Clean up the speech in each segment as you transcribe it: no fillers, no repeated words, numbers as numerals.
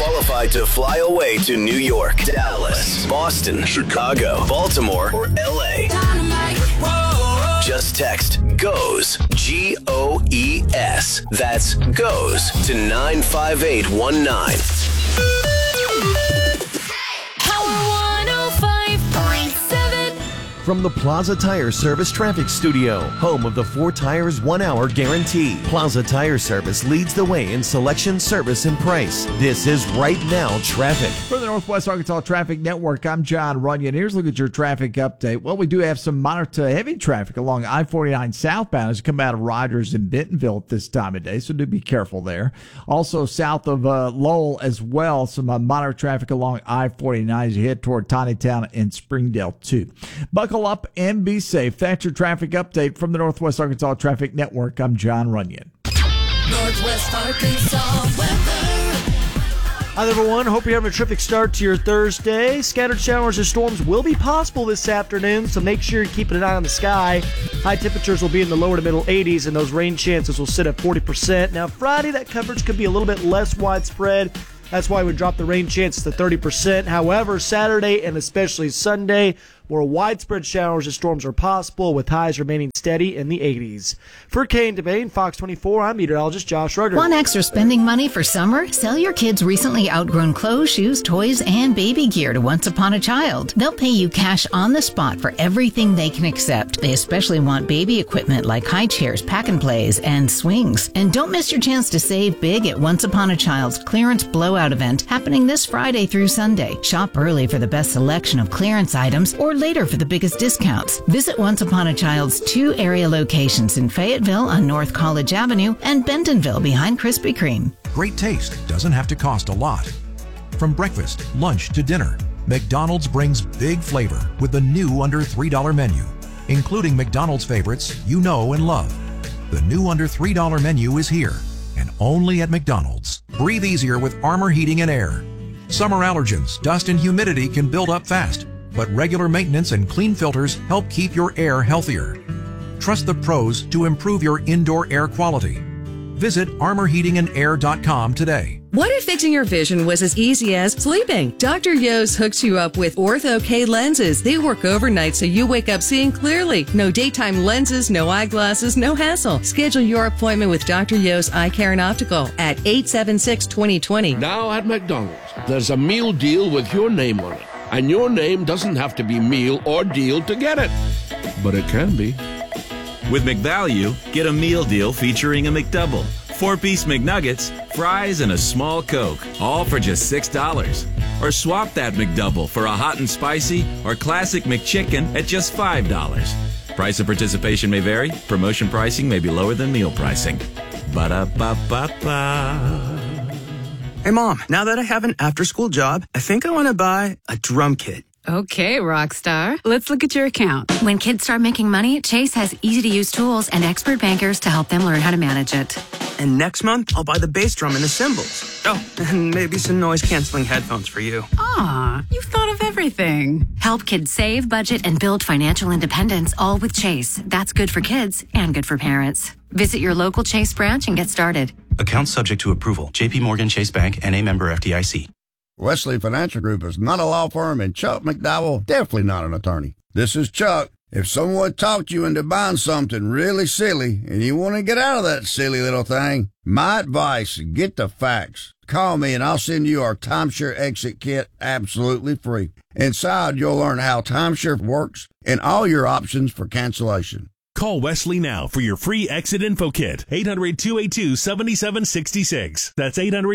qualified to fly away to New York, Dallas, Boston, Chicago, Baltimore, or LA. Just text GOES, GOES. That's GOES to 95819. From the Plaza Tire Service Traffic Studio, home of the 4 Tires 1 Hour Guarantee. Plaza Tire Service leads the way in selection, service, and price. This is Right Now Traffic. For the Northwest Arkansas Traffic Network, I'm John Runyon. Here's a look at your traffic update. Well, we do have some moderate to heavy traffic along I-49 southbound as you come out of Rogers and Bentonville at this time of day, so do be careful there. Also south of Lowell as well, some moderate traffic along I-49 as you head toward Tinytown and Springdale too. Buckle up and be safe. That's your traffic update from the Northwest Arkansas Traffic Network. I'm John Runyon. Northwest Arkansas weather. Hi, everyone. Hope you're having a terrific start to your Thursday. Scattered showers or storms will be possible this afternoon, so make sure you're keeping an eye on the sky. High temperatures will be in the lower to middle 80s, and those rain chances will sit at 40%. Now, Friday, that coverage could be a little bit less widespread. That's why we dropped the rain chances to 30%. However, Saturday and especially Sunday, more widespread showers and storms are possible, with highs remaining steady in the 80s. For K&W and Fox 24, I'm meteorologist Josh Rugger. Want extra spending money for summer? Sell your kids' recently outgrown clothes, shoes, toys, and baby gear to Once Upon a Child. They'll pay you cash on the spot for everything they can accept. They especially want baby equipment like high chairs, pack and plays, and swings. And don't miss your chance to save big at Once Upon a Child's clearance blowout event happening this Friday through Sunday. Shop early for the best selection of clearance items or later for the biggest discounts. Visit Once Upon a Child's 2 area locations in Fayetteville on North College Avenue and Bentonville behind Krispy Kreme. Great taste doesn't have to cost a lot. From breakfast, lunch to dinner, McDonald's brings big flavor with the new under $3 menu, including McDonald's favorites you know and love. The new under $3 menu is here and only at McDonald's. Breathe easier with Armor Heating and Air. Summer allergens, dust, and humidity can build up fast, but regular maintenance and clean filters help keep your air healthier. Trust the pros to improve your indoor air quality. Visit armorheatingandair.com today. What if fixing your vision was as easy as sleeping? Dr. Yo's hooks you up with Ortho-K lenses. They work overnight so you wake up seeing clearly. No daytime lenses, no eyeglasses, no hassle. Schedule your appointment with Dr. Yo's Eye Care and Optical at 876-2020. Now at McDonald's, there's a meal deal with your name on it. And your name doesn't have to be meal or deal to get it. But it can be. With McValue, get a meal deal featuring a McDouble, 4-piece McNuggets, fries, and a small Coke, all for just $6. Or swap that McDouble for a hot and spicy or classic McChicken at just $5. Price of participation may vary. Promotion pricing may be lower than meal pricing. Ba-da-ba-ba-ba. Hey, Mom, now that I have an after-school job, I think I want to buy a drum kit. Okay, Rockstar. Let's look at your account. When kids start making money, Chase has easy-to-use tools and expert bankers to help them learn how to manage it. And next month, I'll buy the bass drum and the cymbals. Oh, and maybe some noise-canceling headphones for you. Aw, you've thought of everything. Help kids save, budget, and build financial independence, all with Chase. That's good for kids and good for parents. Visit your local Chase branch and get started. Account subject to approval. JP Morgan Chase Bank, N.A. member FDIC. Wesley Financial Group is not a law firm, and Chuck McDowell definitely not an attorney. This is Chuck. If someone talked you into buying something really silly and you want to get out of that silly little thing, my advice, get the facts. Call me and I'll send you our timeshare exit kit absolutely free. Inside, you'll learn how timeshare works and all your options for cancellation. Call Wesley now for your free exit info kit. 800-282-7766. That's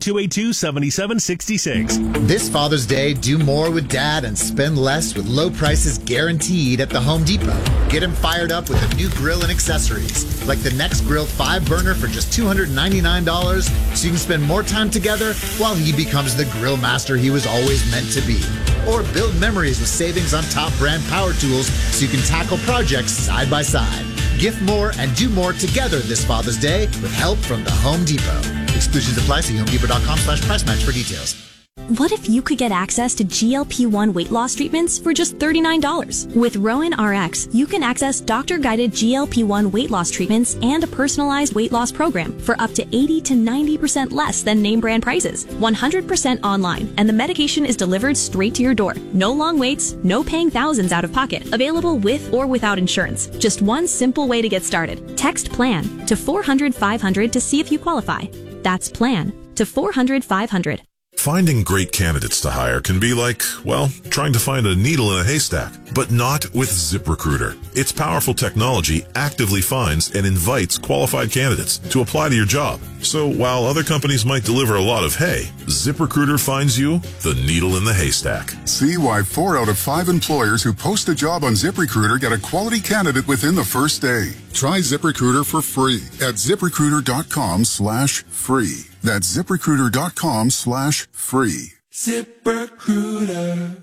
800-282-7766. This Father's Day, do more with Dad and spend less with low prices guaranteed at the Home Depot. Get him fired up with a new grill and accessories, like the Next Grill 5-burner for just $299, so you can spend more time together while he becomes the grill master he was always meant to be. Or build memories with savings on top brand power tools so you can tackle projects side by side. Gift more and do more together this Father's Day with help from the Home Depot. Exclusions apply. See HomeDepot.com/price match for details. What if you could get access to GLP-1 weight loss treatments for just $39? With Rowan RX, you can access doctor-guided GLP-1 weight loss treatments and a personalized weight loss program for up to 80 to 90% less than name brand prices. 100% online, and the medication is delivered straight to your door. No long waits, no paying thousands out of pocket. Available with or without insurance. Just one simple way to get started. Text PLAN to 400-500 to see if you qualify. That's PLAN to 400-500. Finding great candidates to hire can be like, well, trying to find a needle in a haystack, but not with ZipRecruiter. Its powerful technology actively finds and invites qualified candidates to apply to your job. So while other companies might deliver a lot of hay, ZipRecruiter finds you the needle in the haystack. See why 4 out of 5 employers who post a job on ZipRecruiter get a quality candidate within the first day. Try ZipRecruiter for free at ZipRecruiter.com/free. That's ZipRecruiter.com/free. ZipRecruiter.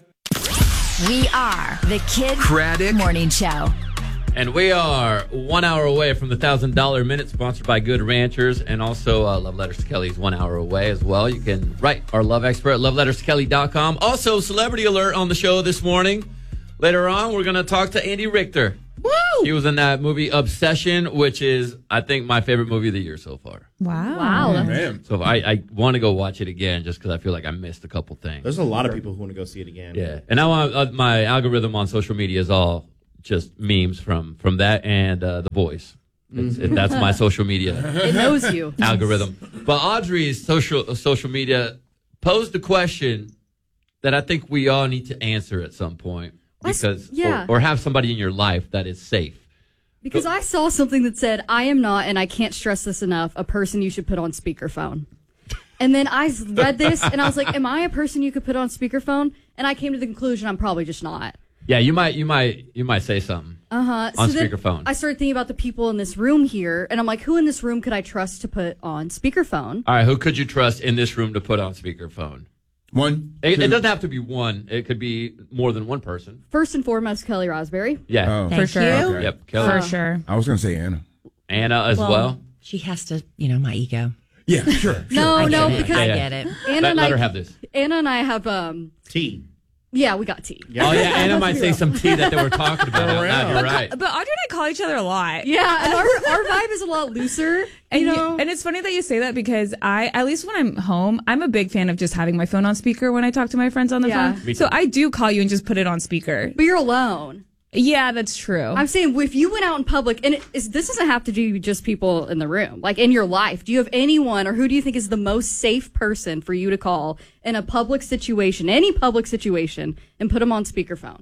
We are the Kid Craddock Morning Show. And we are 1 hour away from the $1,000 Minute, sponsored by Good Ranchers, and also Love Letters to Kelly is 1 hour away as well. You can write our love expert at loveletterskelly.com. Also, celebrity alert on the show this morning. Later on, we're going to talk to Andy Richter. Woo! He was in that movie Obsession, which is, I think, my favorite movie of the year so far. Wow. Man. So I want to go watch it again just because I feel like I missed a couple things. There's a lot of people who want to go see it again. Yeah. And now my algorithm on social media is all just memes from that and The Voice. That's my social media. It knows you. Algorithm. But Audrey's social media posed a question that I think we all need to answer at some point. Because or have somebody in your life that is safe. Because I saw something that said, I am not, and I can't stress this enough, a person you should put on speakerphone. And then I read this, and I was like, am I a person you could put on speakerphone? And I came to the conclusion I'm probably just not. Yeah, you might say something on speakerphone. I started thinking about the people in this room here, and I'm like, who in this room could I trust to put on speakerphone? All right, who could you trust in this room to put on speakerphone? One. It doesn't have to be one. It could be more than one person. First and foremost, Kelly Raspberry. Yeah. For sure. Okay. Yep, Kelly. For sure. I was going to say Anna. Anna as well. She has to, my ego. Yeah, sure. No, because I get it. Let her have this. Anna and I have tea. Yeah, we got tea. Oh yeah, Anna might say some tea that they were talking about. Out loud. You're right. But Audrey and I call each other a lot. Yeah, and our vibe is a lot looser. And it's funny that you say that because at least when I'm home, I'm a big fan of just having my phone on speaker when I talk to my friends on the phone. So I do call you and just put it on speaker. But you're alone. Yeah, that's true. I'm saying if you went out in public, and this doesn't have to do just people in the room, like in your life, do you have anyone, or who do you think is the most safe person for you to call in a public situation, any public situation, and put them on speakerphone?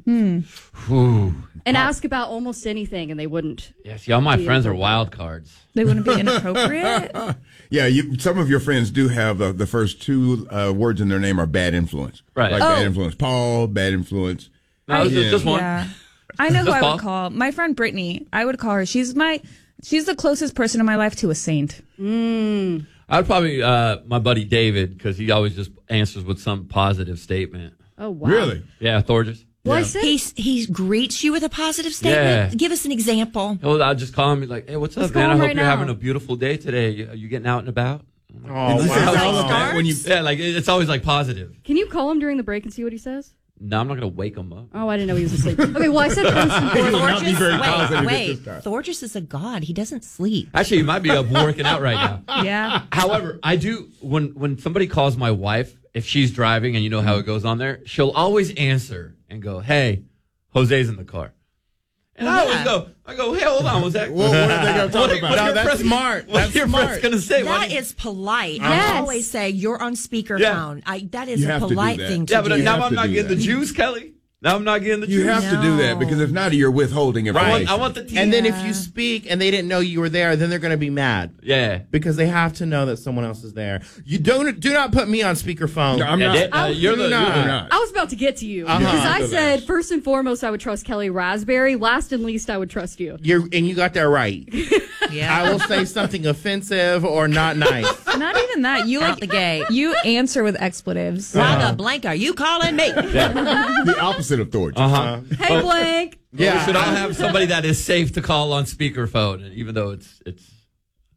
And ask about almost anything, and they wouldn't. Yeah, see, all my friends are wild cards. They wouldn't be inappropriate? Yeah, some of your friends do have the first two words in their name are bad influence. Right. Like bad influence. Paul, bad influence. No, it's just one. Yeah. I know who I would call. My friend Brittany. I would call her. She's the closest person in my life to a saint. I would probably my buddy David, because he always just answers with some positive statement. Oh wow! Really? Yeah, Thorges. Well, He greets you with a positive statement. Yeah. Give us an example. I'll just call him and be like, "Hey, what's up, man? I hope you're having a beautiful day today. Are you getting out and about?" Oh, wow. It's always like positive. Can you call him during the break and see what he says? No, I'm not going to wake him up. Oh, I didn't know he was asleep. Okay, well, I said first and foremost. Wait. Thorges is a god. He doesn't sleep. Actually, he might be up working out right now. Yeah. However, I do, when somebody calls my wife, if she's driving and you know how it goes on there, she'll always answer and go, "Hey, Jose's in the car." And I always go, "Hey, hold on, Jose." What are they going to talk about? No, that's smart. What's your friend's going to say? That is polite. Yes. I always say you're on speakerphone. That is a polite thing to do. Yeah, but now I'm not getting the juice, Kelly. Now I'm not getting the juice. You have to do that because if not, you're withholding information. I want the tea. And then if you speak and they didn't know you were there, then they're going to be mad. Yeah. Because they have to know that someone else is there. You do not put me on speakerphone. No, I'm not. You're not. I was about to get to you. Because I said, first and foremost, I would trust Kelly Raspberry. Last and least, I would trust you. And you got that right. Yeah. I will say something offensive or not nice. Not even that. You Out the gate. You answer with expletives. Why the blank are you calling me? The opposite of Thorges. Hey, Blank. Yeah, we should all have somebody that is safe to call on speakerphone, even though it's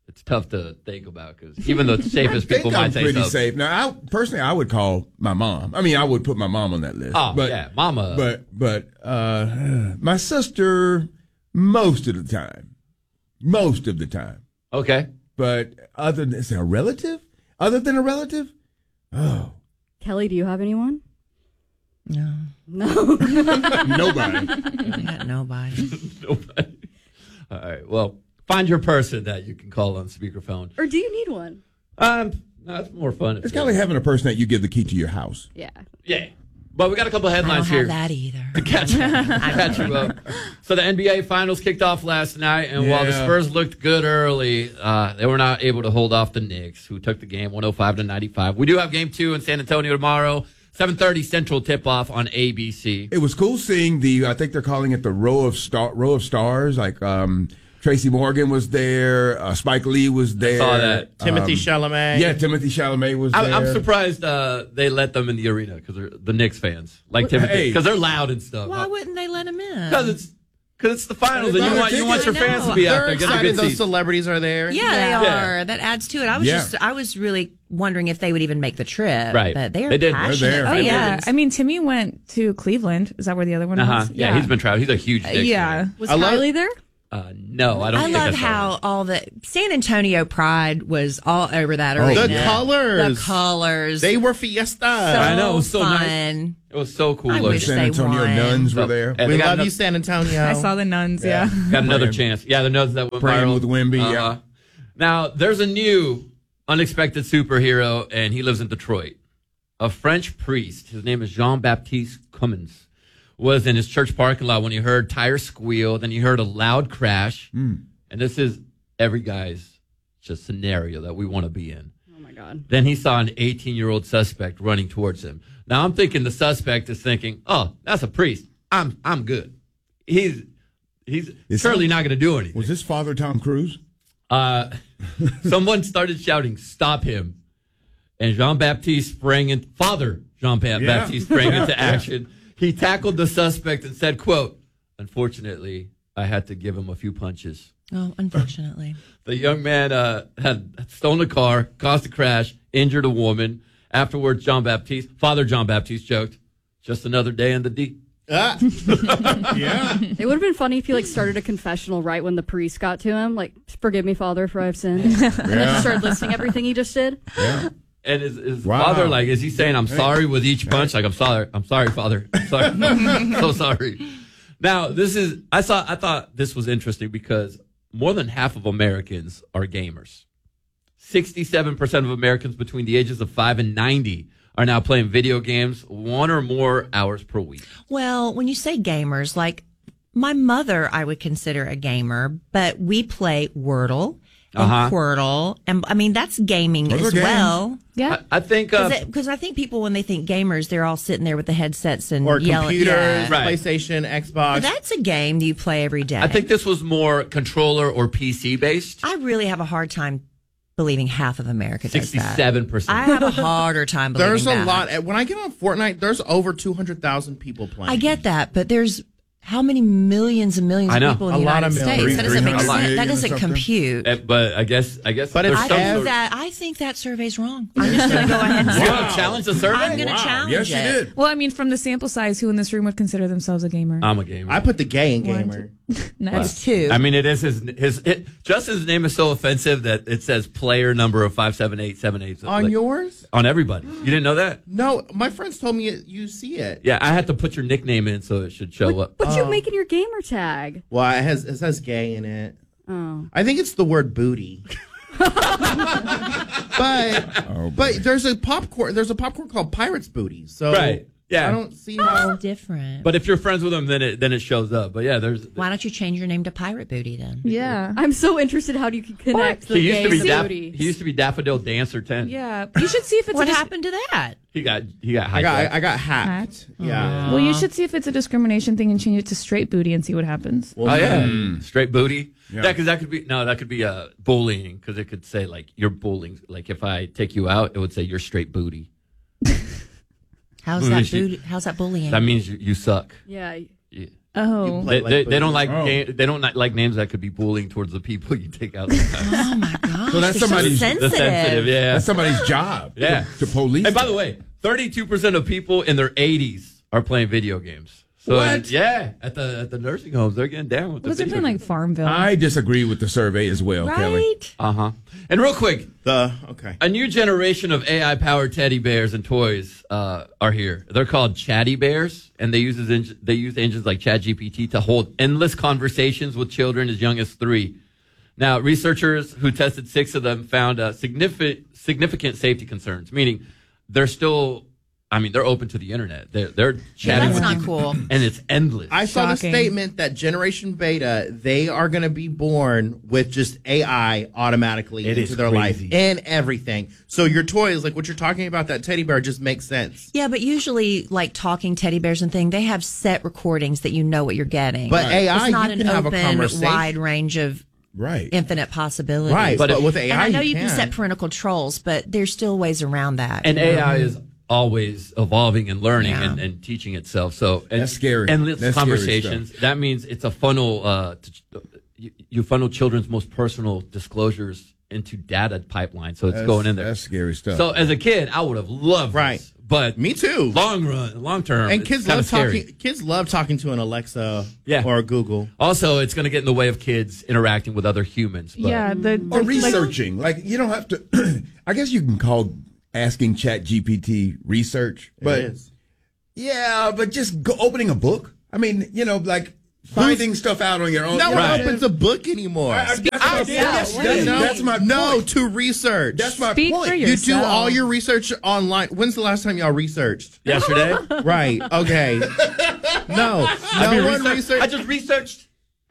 it's tough to think about because even the safest people might say pretty something. safe. Now, I would call my mom. I mean, I would put my mom on that list. Oh, yeah, mama. But my sister, most of the time. Okay. But is there a relative? Other than a relative? Oh. Kelly, do you have anyone? No. Nobody. I got nobody. Nobody. All right. Well, find your person that you can call on speakerphone. Or do you need one? No, it's more fun. It's kind of like having a person that you give the key to your house. Yeah. Yeah. But we got a couple of headlines I don't here. have that either. To catch you up. So the NBA Finals kicked off last night, and while the Spurs looked good early, they were not able to hold off the Knicks, who took the game 105-95. We do have Game 2 in San Antonio tomorrow, 7:30 Central tip-off on ABC. It was cool seeing I think they're calling it the row of stars, like Tracy Morgan was there, Spike Lee was there. I saw that. Timothy Chalamet. Yeah, Timothy Chalamet was there. I'm surprised they let them in the arena because they're the Knicks fans, like Timothy, because they're loud and stuff. Why wouldn't they let him in? Because it's the finals, and you want your fans to be out there. Get a good Those seat. celebrities are there. Yeah, they are. That adds to it. I was really wondering if they would even make the trip. Right. But they did. passionate. Oh, yeah. I mean, Timmy went to Cleveland. Is that where the other one was? Yeah, he's been traveling. He's a huge Knicks fan. Was Kylie there? No, I don't think love I saw how that. all the San Antonio pride was all over that arena. The colors. They were fiesta. I know. It was so fun. nice. It was so cool. I wish San Antonio Nuns were there. We love you, San Antonio. I saw the Nuns, yeah. Got another chance. Yeah, the Nuns that went Praying viral. with Wemby, yeah. Now, there's a new unexpected superhero, and he lives in Detroit. A French priest, his name is Jean-Baptiste Cummins, was in his church parking lot when he heard tires squeal, then he heard a loud crash. And this is every guy's just scenario that we want to be in. Oh, my God. Then he saw an 18-year-old suspect running towards him. Now, I'm thinking the suspect is thinking, oh, that's a priest. I'm good. He's surely not going to do anything. Was this Father Tom Cruise? Someone started shouting, stop him. And Father Jean-Baptiste sprang into action. He tackled the suspect and said, quote, unfortunately, I had to give him a few punches. Oh, unfortunately. The young man had stolen a car, caused a crash, injured a woman. Afterwards, Father Jean-Baptiste joked, just another day in the D. Yeah. It would have been funny if he started a confessional right when the priest got to him, like, forgive me, Father, for I've sinned. And then started listing everything he just did. Yeah. And his father, is he saying, I'm sorry with each punch? Like, I'm sorry, Father. I'm sorry. So sorry. Now, I thought this was interesting because more than half of Americans are gamers. 67% of Americans between the ages of 5 and 90 are now playing video games 1 or more hours per week. Well, when you say gamers, like my mother, I would consider a gamer, but we play Wordle and Quirtle, and I mean that's gaming as well. Yeah, I think because I think people when they think gamers, they're all sitting there with the headsets and or yelling, computers, Right. PlayStation, Xbox. But that's a game you play every day. I think this was more controller or PC based. I really have a hard time believing half of America does that. 67%. I have a harder time believing There's a that. lot. When I get on Fortnite, there's over 200,000 people playing. I get that, but there's how many millions and millions of people in the United States? That doesn't make sense. That doesn't compute. But I guess. But I think that survey's wrong. I'm just going to go ahead and You're going to challenge the survey? I'm going to challenge yes, it. you did. Well, I mean, from the sample size, who in this room would consider themselves a gamer? I'm a gamer. I put the gay in gamer. That's 2. I mean, it is Justin's name is so offensive that it says player number of 57878 On yours? On everybody. You didn't know that? No, my friends told me you see it. Yeah, I had to put your nickname in so it should show up. But you making your gamer tag. Well, it says gay in it. Oh. I think it's the word booty. but there's a popcorn called Pirates Booty. So right. Yeah. I don't see how different. But if you're friends with them, then it shows up. But yeah, there's. Why don't you change your name to Pirate Booty then? Yeah, I'm so interested how you can connect the gay and the booty. He used to be Daffodil Dancer 10. Yeah, you should see if it's what happened to that. He got hijacked. I got hacked. Yeah. Well, you should see if it's a discrimination thing and change it to straight booty and see what happens. Well, straight booty. Yeah, because that could be bullying because it could say like you're bullying. Like if I take you out, it would say you're straight booty. How's that bullying? That means you suck. Yeah. Oh, They don't like they don't like names that could be bullying towards the people you take out. Oh my gosh. So that's somebody's sensitive. Yeah, that's somebody's job. Yeah, to police. And by the way, 32% of people in their 80s are playing video games. So What? Yeah, at the nursing homes, they're getting down with the was it video playing games. like Farmville? I disagree with the survey as well, Kelly. Uh-huh. And real quick, okay. A new generation of AI-powered teddy bears and toys are here. They're called Chatty Bears, and they use engines like ChatGPT to hold endless conversations with children as young as 3. Now, researchers who tested 6 of them found significant safety concerns, meaning they're open to the internet. They're chatting. That's with not you, cool. and it's endless. I saw the statement that Generation Beta, they are going to be born with just AI automatically into their life and everything. So your toys, like what you're talking about, that teddy bear, just makes sense. Yeah, but usually, like talking teddy bears and thing, they have set recordings that you know what you're getting. But AI, it's not you an can have a open, conversation. wide range of infinite possibilities. Right, but with AI, and I know you you can can. set parental controls, but there's still ways around that. And you know? AI is always evolving and learning and teaching itself. So that's scary. Endless That's conversations. scary that means it's a funnel. You funnel children's most personal disclosures into data pipeline. So it's going in there. That's scary stuff. So as a kid, I would have loved this. But me too. Long term, And it's kids kinda love scary. talking. Kids love talking to an Alexa Yeah. or a Google. Also, it's going to get in the way of kids interacting with other humans. But or researching. Like you don't have to. I guess you can call asking ChatGPT research, but is. Yeah, but just opening a book. I mean, like finding stuff out on your own. No one opens a book anymore. That's my point. No, to research. That's my Speak point. for You do yourself. all your research online. When's the last time y'all researched? Yesterday. Right. Okay. No. No one researched. I just researched.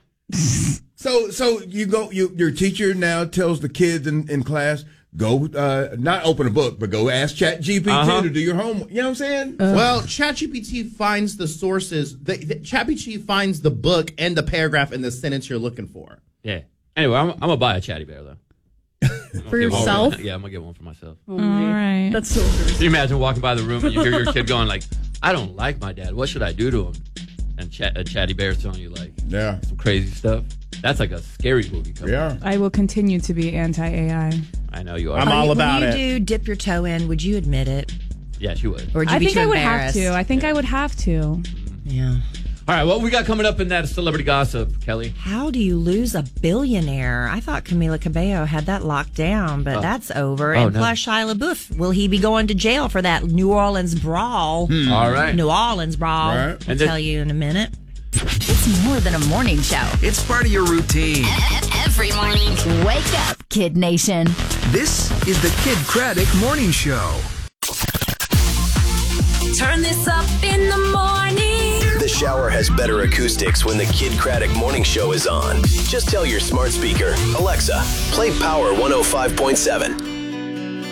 So you go. Your teacher now tells the kids in class, go not open a book, but go ask ChatGPT to do your homework. You know what I'm saying? Well, ChatGPT finds the sources. ChatGPT finds the book and the paragraph in the sentence you're looking for. Yeah. Anyway, I'm gonna buy a Chatty Bear though. For yourself? Yeah, I'm gonna get one for myself. All right. That's so weird. Can you imagine walking by the room and you hear your kid going like, "I don't like my dad. What should I do to him?" And a Chatty Bear's telling you like, some crazy stuff. That's like a scary movie. I will continue to be anti-AI. I know you are. I'm all about when it. you do dip your toe in, would you admit it? Yeah, she would. Or would you I be think too I would have embarrassed? to. I think I would have to. Yeah. All right, what we got coming up in that celebrity gossip, Kelly? How do you lose a billionaire? I thought Camila Cabello had that locked down, but that's over. Oh, And no. plus, Shia LaBeouf, will he be going to jail for that New Orleans brawl? All right. New Orleans brawl. Right. I'll tell you in a minute. It's more than a morning show. It's part of your routine. Every morning. Wake up, Kid Nation. This is the Kid Craddock Morning Show. Turn this up in the morning. The shower has better acoustics when the Kid Craddock Morning Show is on. Just tell your smart speaker, Alexa, play Power 105.7.